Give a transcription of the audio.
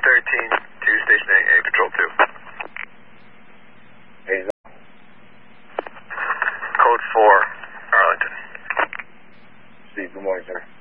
13 to Station A, Patrol 2. Hey, Code 4, Arlington. Steve, good morning, sir.